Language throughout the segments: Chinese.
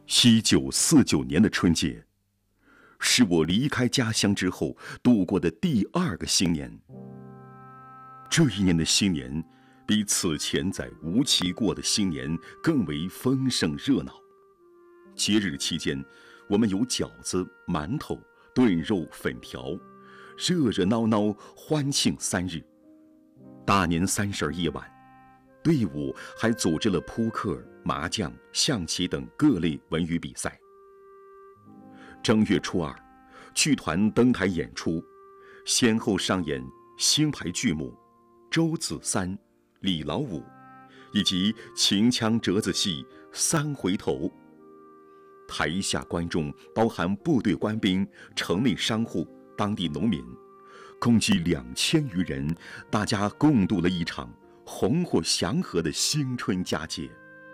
1949年的春节，是我离开家乡之后度过的第2个新年。这一年的新年，比此前在吴起过的新年更为丰盛热闹。节日期间，我们有饺子、馒头、炖肉、粉条，热热闹闹欢庆3日。大年30夜晚，队伍还组织了扑克、麻将、象棋等各类文娱比赛。正月初2，剧团登台演出，先后上演新牌剧目《周子三》《李老五》，以及秦腔折子戏《3回头》。台下观众包含部队官兵、城内商户、当地农民，共计2000余人，大家共度了一场红火祥和的新春佳节。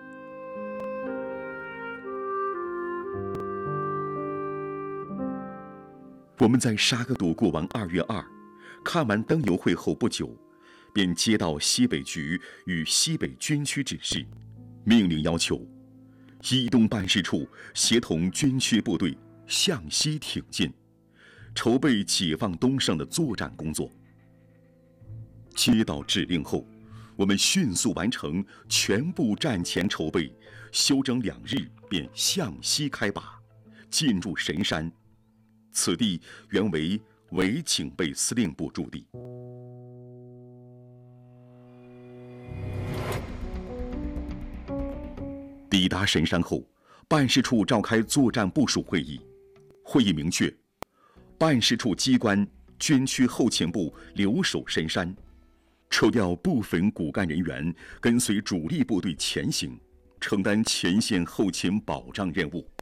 我们在沙格渡过完2月2，看完灯油会后不久，便接到西北局与西北军区指示，命令要求一东办事处协同军区部队向西挺进，筹备解放东胜的作战工作。接到指令后，我们迅速完成全部战前筹备，休整2日便向西开拔，进入神山。此地原为伪警备司令部驻地。抵达神山后，办事处召开作战部署会议。会议明确，办事处机关军区后勤部留守神山，抽调部分骨干人员跟随主力部队前行，承担前线后勤保障任务。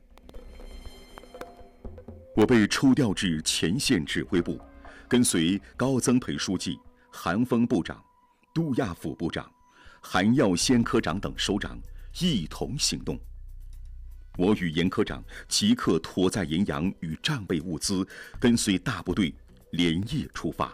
我被抽调至前线指挥部，跟随高增培书记、韩峰部长、杜亚甫部长、韩耀先科长等首长一同行动。我与严科长即刻妥载营养与战备物资，跟随大部队连夜出发。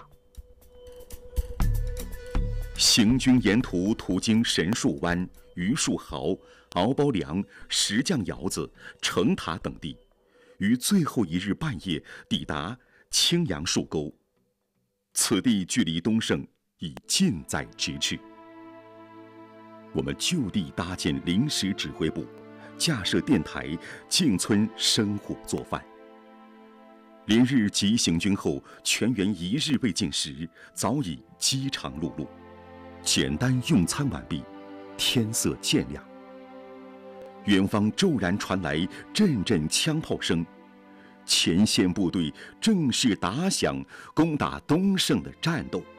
行军沿途经神树湾、榆树壕、敖包梁、石匠窑子、城塔等地，于最后一日半夜抵达青杨树沟。此地距离东胜已近在咫尺。我们就地搭建临时指挥部，架设电台，进村生火做饭。连日急行军后，全员1日未进食，早已饥肠辘辘。简单用餐完毕，天色渐亮。远方骤然传来阵阵枪炮声，前线部队正式打响攻打东胜的战斗。